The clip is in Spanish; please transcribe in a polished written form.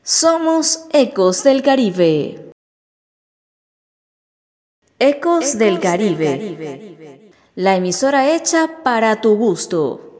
Somos Ecos del Caribe. Ecos del Caribe. La emisora hecha para tu gusto.